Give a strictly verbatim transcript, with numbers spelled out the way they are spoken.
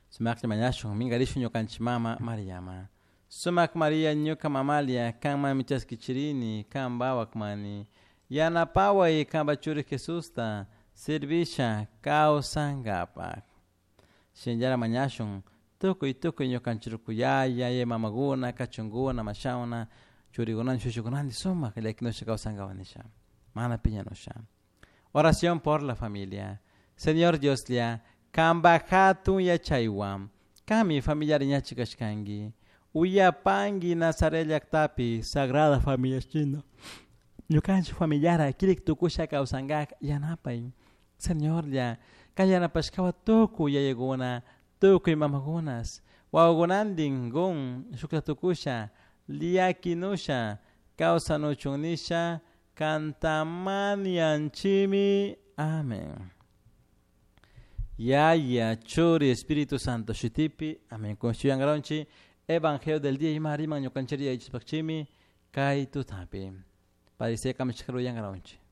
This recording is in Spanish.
Sumak mayashun mingarishu ñukanchik mama Mariama. Sumak María ñuka mamalia kanman michaskichirini kan bawakmani. Yanapaway kan bachuri Jesusta servisha kawsankapak. Shinjara mañashun tukuy tukuy ñukanchirukuyaya ye mamaguna kachunguna mashawna churigunan shushukunandi sumak leknosha kawsankawanisha. Mana piñanosha. Oración por la familia. Señor Dios lia, kambajatu yachaywan, kami familiar ñachikashkangi, uyapangi Nazarellaktapi, Sagrada Familia China. Ñukanchik familiara kirik tukusha kawsankak yanapay. Señor lia, kayanapashkawa tukuy yayakuna, tukuy mamakunas, wawakunandin gun shukla tukusha, liakinusha, kawsanuchunnisha, kantamanianchimi. Amén. Yaya, Churi, Espíritu Santo, Shutipi. Amén. Constituyan garonchi. Evangelio del día y mariman ñukanchiri y chispakchimi. Kai tutapi. Parise kamishkaruyan garonchi.